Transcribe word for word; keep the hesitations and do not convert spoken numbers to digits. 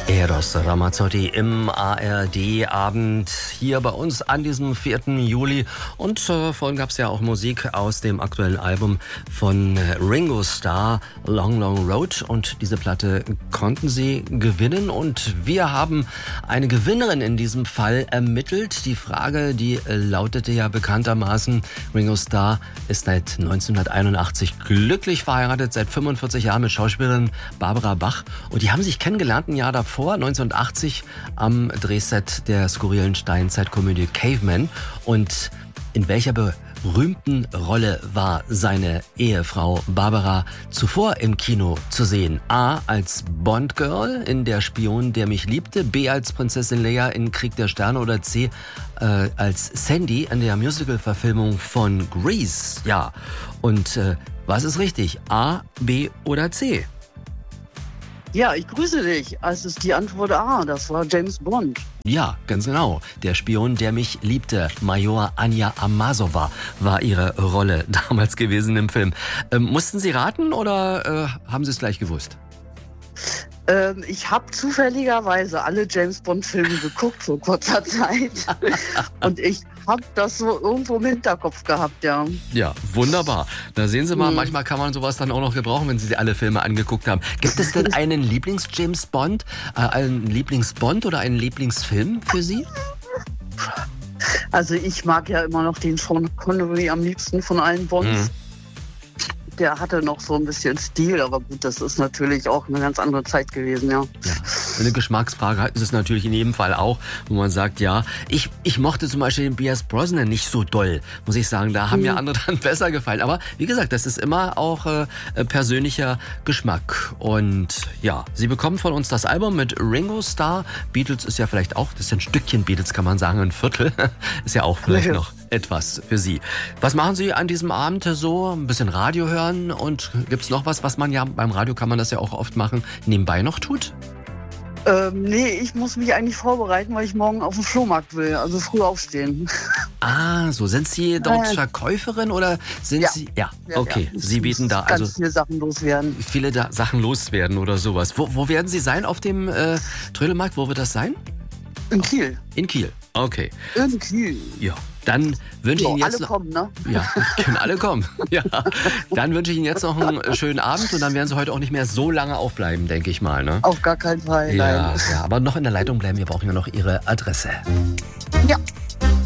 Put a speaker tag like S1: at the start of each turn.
S1: Eros Ramazzotti im A R D-Abend hier bei uns an diesem vierten Juli. Und äh, vorhin gab es ja auch Musik aus dem aktuellen Album von Ringo Starr, Long Long Road. Und diese Platte konnten sie gewinnen. Und wir haben eine Gewinnerin in diesem Fall ermittelt. Die Frage, die lautete ja bekanntermaßen, Ringo Starr ist seit neunzehnhunderteinundachtzig glücklich verheiratet, seit fünfundvierzig Jahren mit Schauspielerin Barbara Bach. Und die haben sich kennengelernt ein Jahr davor. Vor neunzehnhundertachtzig am Drehset der skurrilen Steinzeitkomödie Caveman. Und in welcher berühmten Rolle war seine Ehefrau Barbara zuvor im Kino zu sehen? A. als Bond-Girl in Der Spion, der mich liebte. B. als Prinzessin Leia in Krieg der Sterne. Oder C. Äh, als Sandy in der Musical-Verfilmung von Grease. Ja, und äh, was ist richtig? A, B oder C?
S2: Ja, ich grüße dich. Es ist die Antwort A, das war James Bond.
S1: Ja, ganz genau. Der Spion, der mich liebte. Major Anja Amasova war ihre Rolle damals gewesen im Film. Ähm, mussten Sie raten oder äh, haben Sie es gleich gewusst?
S2: Ähm, ich habe zufälligerweise alle James Bond-Filme geguckt vor kurzer Zeit. Und ich habe das so irgendwo im Hinterkopf gehabt, ja.
S1: Ja, wunderbar. Da sehen Sie mal,
S2: Mhm.
S1: manchmal kann man sowas dann auch noch gebrauchen, wenn Sie alle Filme angeguckt haben. Gibt es denn einen Lieblings-James Bond, äh, einen Lieblings-Bond oder einen Lieblingsfilm für Sie?
S2: Also ich mag ja immer noch den Sean Connery am liebsten von allen Bonds.
S1: Mhm.
S2: Der hatte noch so ein bisschen Stil, aber gut, das ist natürlich auch eine ganz andere Zeit gewesen, ja.
S1: Ja, eine Geschmacksfrage ist es natürlich in jedem Fall auch, wo man sagt, ja, ich, ich mochte zum Beispiel den Pierce Brosnan nicht so doll, muss ich sagen. Da haben mir andere dann besser gefallen. Aber wie gesagt, das ist immer auch äh, persönlicher Geschmack. Und ja, Sie bekommen von uns das Album mit Ringo Starr. Beatles ist ja vielleicht auch, das ist ein Stückchen Beatles, kann man sagen, ein Viertel. Ist ja auch vielleicht
S2: Ja.
S1: noch etwas für Sie. Was machen Sie an diesem Abend so? Ein bisschen Radio hören? Und gibt's noch was, was man ja, beim Radio kann man das ja auch oft machen, nebenbei noch tut?
S2: Ähm, nee, ich muss mich eigentlich vorbereiten, weil ich morgen auf den Flohmarkt will, also früh aufstehen.
S1: Ah, so. Sind Sie dort
S2: Äh.
S1: Verkäuferin oder sind
S2: Ja.
S1: Sie... Ja,
S2: Ja,
S1: okay.
S2: ja.
S1: Sie bieten da
S2: Ganz
S1: also
S2: viele Sachen loswerden.
S1: viele da Sachen loswerden oder sowas. Wo, wo werden Sie sein auf dem äh, Trödelmarkt? Wo wird das sein?
S2: In Kiel.
S1: In Kiel. Okay.
S2: In Kiel.
S1: Ja. Dann wünsche ich
S2: So,
S1: Ihnen jetzt
S2: alle
S1: noch...
S2: kommen, ne?
S1: Ja, können alle kommen. Ja. Dann wünsche ich Ihnen jetzt noch einen schönen Abend und dann werden Sie heute auch nicht mehr so lange aufbleiben, denke ich mal. Ne?
S2: Auf gar keinen Fall,
S1: Ja,
S2: nein.
S1: ja, aber noch in der Leitung bleiben. Wir brauchen ja noch Ihre Adresse.
S2: Ja.